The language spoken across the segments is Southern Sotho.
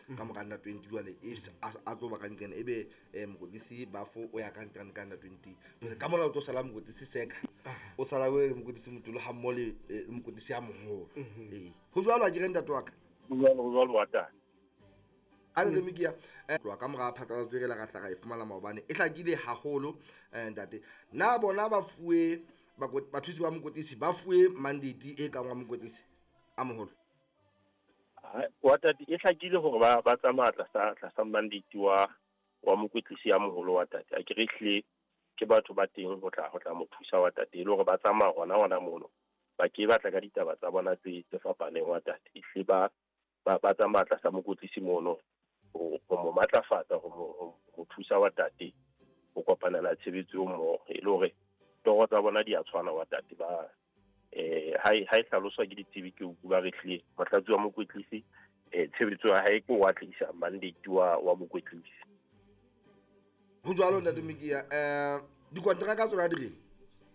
ka mo under 20 jwale a tlo ba ka nkena ebe mokotlisi ba fo o ya ka ntana ka under 20 jwale ka mona o tlo sala mokotlisi seka o sala we mokotlisi motolo ha mmole mokotlisi ya moholo ho jwalo a ke renda twaka jwalo wata a le mekia tloa ka mora phatlalatswe re la ga tla ga e fumana maobane e hlakile haholo ntate na bona ba fuwe bathusi ba mokotlisi ba fuwe mandate e kang wa mokotlisi a moholo wata e hlakile hore ba tsamaya tlasa mandate wa mokotlisi ya moholo wa tate a ke re hle ke batho ba teng ho tla mo thusa wa tate le hore ba tsamaya hona mono ba ke batla ka ditaba tsa bona tse fapaneng wa tate hle ba tsamaya tlasa mokotlisi mono go mo matlafatsa go mo thusa wa tate go kopanela tshebetso mo e le hore toro tsa bona di a tshwana wa tate ba ha hlaloswa ke ditsebi ke ba re hle matlatsi wa mokwetlisi tshebetso ya hae ko wa tlisa mandate wa mokwetlisi ho jwalo ntate Mekia dikontraka tsona di reng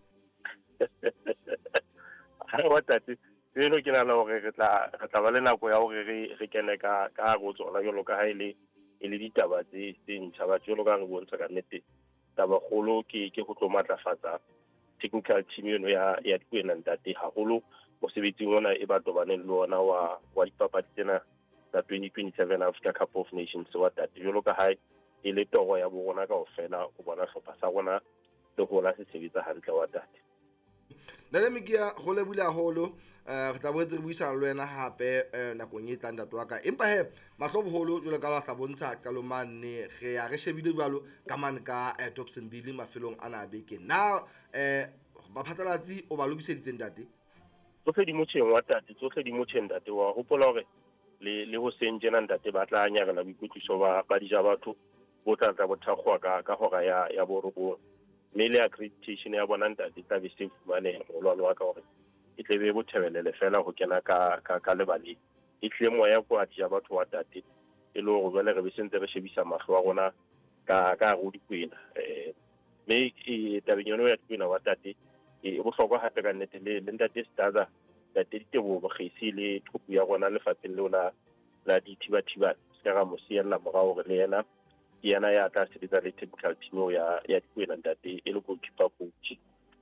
ha wa tate tseno ke nana hore re tla ba le nako ya hore re kene ka go tsona jalo ka ha e le ditaba tse ntšha ba jalo ka re bontsha ka nnete taba kgolo ke go tlo matlafatsa technical team eno ya dikwena ntate haholo mosebetsing ona e ba tobaneng le ona wa dipapadi tsena tsa 2027 Africa Cup of Nations wa tate jalo ka ha e le toro ya bona ka ofela o bona hlopha sa rona le hola se sebetsa hantle wa tate nale Mekia go le bula holo re tla bo re buisana le wena hape nakong e tlang ntate wa ka empa he mahloboholo jole ka la tla bontsha qalomane re ya re shebile jwalo ka man ka Dobson Billy mafelong ana beke na ba phatlalatsi o ba lokiseditseng ntate tsohle di motšheng wa tate tsohle di motšheng ntate wa hopola hore le ho senjena ntate ba tla nyarela boikutliso ba dija batho bo tla bothakgwa ka hora ya borobong mme le accreditation ya bona ntate tla be se fumane molwalo wa ka hore e tlebe bothebelele fela ho kena ka lebale e tle moya ko a dija batho wa tate e le hore jwale re be sentse re shebisa mahlo a rona ka go dikwena mme tabeng yona ya dikwena wa tate e bohlokwa hape ka nnete le ntate Staza ntate Ditebogo Bogesi le thupu ya rona lefapheng leo la dithibathibane se ka mo siella morao hore le yena ya tla sebetsa le technical team ya dikwena ntate e le goalkeeper coach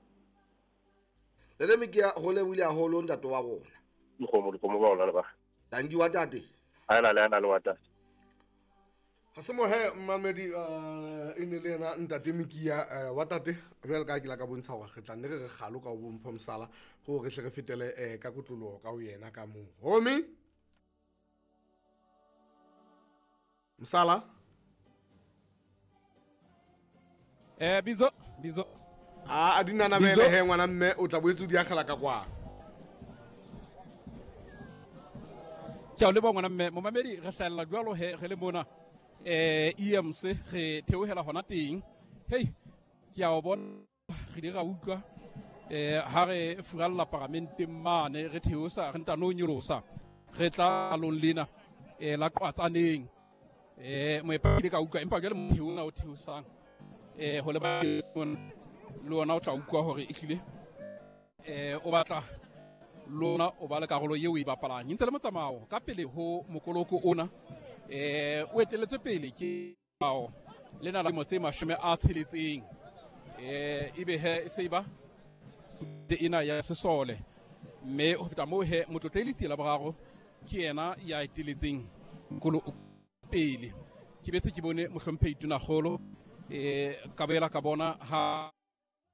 le Mekia go le bula holo ntate wa bona dikgomo ba ona le ba dangi wa tate ana le wa tate ha se mo he mmamedi e ne le yena ntate Mekia wa tate jwale ka ke la ka bontsha hore re tla nne re galo ka o bompho msala go re hle re fetele ka kotlologo ka o yena ka mo homi msala bizo a dinana bele he ngwana mme o tla boetso di agela ka kwa tšao le ba ngwana mme momamedi re hlaella jwalo he re le mona EMC re theohela hona teng hei ke a o bona re di ra utlwa ha re furalla parlamenteng mane re theosa re ntano nyolosa re tla along lena la qwatsaneng moepile ka utlwa empa jwale motheona o theosang ho le ba le ona o tla utlwa hore e hlile o batla lona o ba le karolo yeo e bapalang ntse le motsamao ka pele ho mokoloko ona o eteletswe pele ke bao le na la motse mashome a tsheletseng ebe he se ba de ina ya sesole mme ho feta mo he motlotlelitsi la boraro ke yena ya eteletseng kolo pele ke betse ke bone mohlomphehi tuna kgolo ka bela ka bona ha